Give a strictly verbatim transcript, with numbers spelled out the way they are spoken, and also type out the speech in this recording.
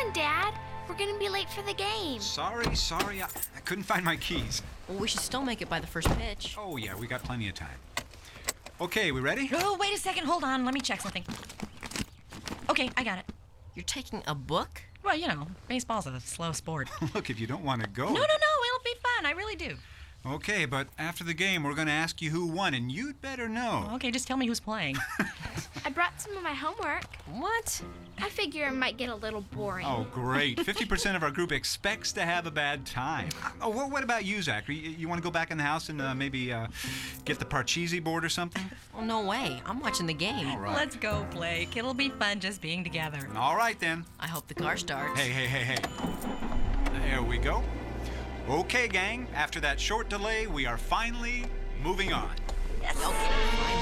on, Dad. We're gonna be late for the game. Sorry, sorry. I, I couldn't find my keys. Well, we should still make it by the first pitch. Oh, yeah, we got plenty of time. Okay, we ready? Oh, wait a second. Hold on. Let me check something. Okay, I got it. You're taking a book? Well, you know, baseball's a slow sport. Look, if you don't want to go. No, no, no. It'll be fun. I really do. Okay, but after the game, we're going to ask you who won, and you'd better know. Okay, just tell me who's playing. I brought some of my homework. What? I figure it might get a little boring. Oh, great. fifty percent of our group expects to have a bad time. Oh, what, what about you, Zachary? You, you want to go back in the house and uh, maybe uh, get the Parcheesi board or something? Well, no way. I'm watching the game. All right. Let's go, Blake. It'll be fun just being together. All right, then. I hope the car starts. Hey, hey, hey, hey. There we go. Okay, gang. After that short delay, we are finally moving on. Yes. Okay, fine.